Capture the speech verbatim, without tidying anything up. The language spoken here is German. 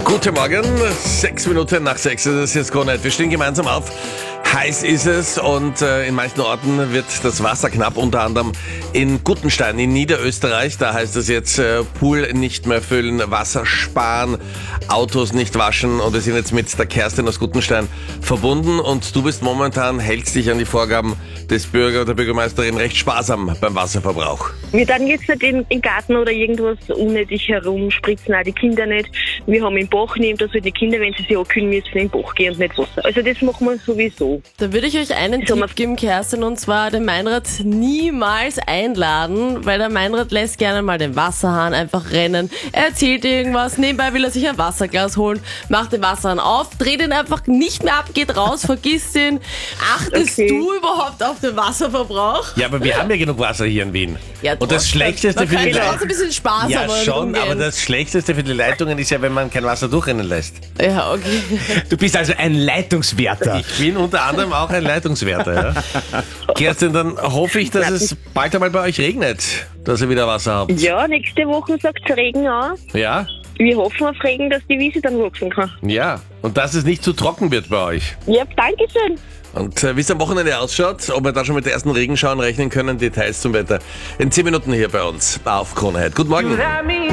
Guten Morgen, sechs Minuten nach sechs ist es jetzt Krone Hit. Wir stehen gemeinsam auf. Heiß ist es und äh, in manchen Orten wird das Wasser knapp, unter anderem in Guttenstein in Niederösterreich. Da heißt es jetzt äh, Pool nicht mehr füllen, Wasser sparen, Autos nicht waschen. Und wir sind jetzt mit der Kerstin aus Guttenstein verbunden und du bist momentan, hältst dich an die Vorgaben des Bürger oder Bürgermeisterin recht sparsam beim Wasserverbrauch. Wir dann jetzt nicht in den Garten oder irgendwas unnötig herumspritzen, auch die Kinder nicht. Wir haben im Bach nehmen, dass wir die Kinder, wenn sie sich abkühlen müssen, in den Bach gehen und nicht Wasser. Also das machen wir sowieso. Da würde ich euch einen So, Tipp geben, Kerstin, und zwar den Meinrad niemals einladen, weil der Meinrad lässt gerne mal den Wasserhahn einfach rennen. Er erzählt irgendwas, nebenbei will er sich ein Wasserglas holen, macht den Wasserhahn auf, dreht ihn einfach nicht mehr ab, geht raus, vergisst ihn. Achtest Okay. du überhaupt auf den Wasserverbrauch? Ja, aber wir haben ja genug Wasser hier in Wien. Ja, und das trotzdem. Schlechteste Man für die kann ja auch Leitungen... ein bisschen sparsamer Ja, schon, umgehen. aber das Schlechteste für die Leitungen ist ja, wenn man kein Wasser durchrennen lässt. Ja, okay. Du bist also ein Leitungswärter. Ich bin unter anderem auch ein Leitungswärter. Ja. Kerstin, dann hoffe ich, dass es bald einmal bei euch regnet, dass ihr wieder Wasser habt. Ja, nächste Woche sagt es Regen an. Ja? Wir hoffen auf Regen, dass die Wiese dann wachsen kann. Ja. Und dass es nicht zu trocken wird bei euch. Ja, danke schön. Und äh, wie es am Wochenende ausschaut, ob wir da schon mit den ersten Regenschauen rechnen können, Details zum Wetter in zehn Minuten hier bei uns auf Krone Hit. Guten Morgen.